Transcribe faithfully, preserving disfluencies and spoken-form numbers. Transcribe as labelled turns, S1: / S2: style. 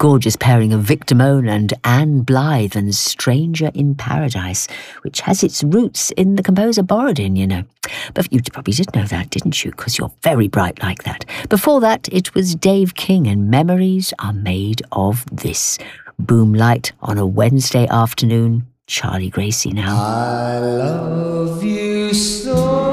S1: gorgeous pairing of Victor Moan and Anne Blythe and Stranger in Paradise, which has its roots in the composer Borodin, you know. But you probably did know that, didn't you? Because you're very bright like that. Before that, it was Dave King and Memories Are Made of This. Boom light on a Wednesday afternoon. Charlie Gracie now.
S2: I love you so.